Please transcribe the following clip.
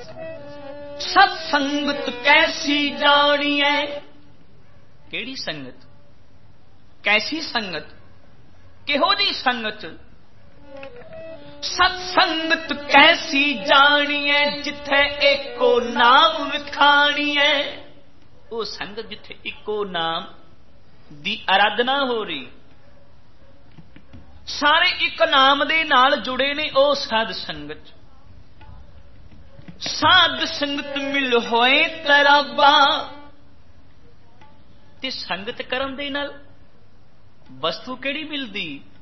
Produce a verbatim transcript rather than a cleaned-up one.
सत संगत कैसी जानिए, केड़ी संगत, कैसी संगत, किहो जी संगत। सत संगत कैसी जानिए, जिथे एको नाम विखाणीए। वो संगत जिथे इको नाम दी आराधना हो रही, सारे एक नाम दे नाल जुड़े ने। ओ साध संगत, साध संगत मिल होए तराबा। ते संगत करन दे नाल वस्तु केड़ी मिलदी,